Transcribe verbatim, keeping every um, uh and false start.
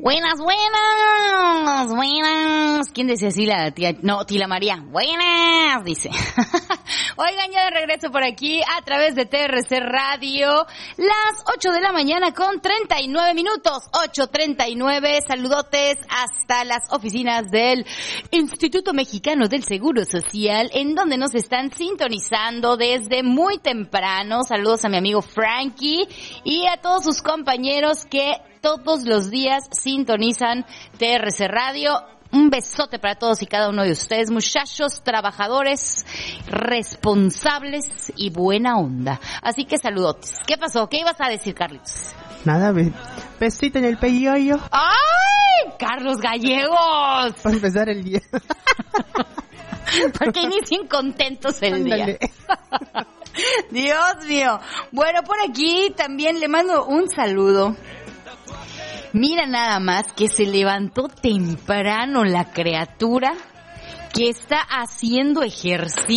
Buenas, buenas, buenas. ¿Quién decía así la tía? No, tía María. Buenas, dice. Oigan, ya de regreso por aquí a través de T R C Radio, las ocho de la mañana con treinta y nueve minutos, ocho treinta y nueve, saludotes hasta las oficinas del Instituto Mexicano del Seguro Social, en donde nos están sintonizando desde muy temprano. Saludos a mi amigo Frankie y a todos sus compañeros que todos los días sintonizan T R C Radio. Un besote para todos y cada uno de ustedes, muchachos, trabajadores, responsables y buena onda. Así que saludotes. ¿Qué pasó? ¿Qué ibas a decir, Carlitos? Nada, be- besito en el peyoyo. ¡Ay! ¡Carlos Gallegos! Para empezar el día. Porque inicien contentos el Ándale. día. Dios mío. Bueno, por aquí también le mando un saludo. Mira nada más que se levantó temprano la criatura que está haciendo ejercicio.